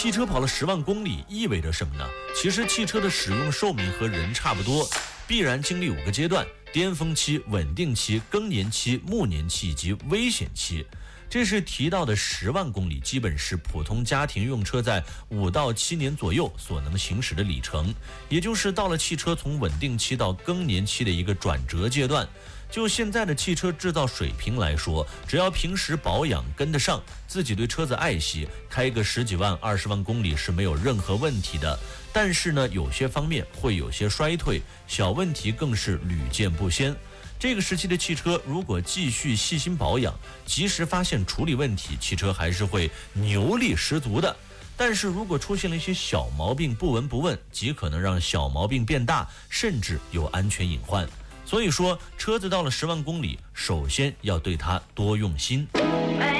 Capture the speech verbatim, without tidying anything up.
汽车跑了十万公里意味着什么呢？其实汽车的使用寿命和人差不多，必然经历五个阶段：巅峰期、稳定期、更年期、暮年期以及危险期。这是提到的十万公里，基本是普通家庭用车在五到七年左右所能行驶的里程，也就是到了汽车从稳定期到更年期的一个转折阶段。就现在的汽车制造水平来说，只要平时保养跟得上，自己对车子爱惜，开个十几万、二十万公里是没有任何问题的。但是呢，有些方面会有些衰退，小问题更是屡见不鲜。这个时期的汽车如果继续细心保养，及时发现处理问题，汽车还是会牛力十足的。但是如果出现了一些小毛病，不闻不问，极可能让小毛病变大，甚至有安全隐患。所以说，车子到了十万公里，首先要对它多用心。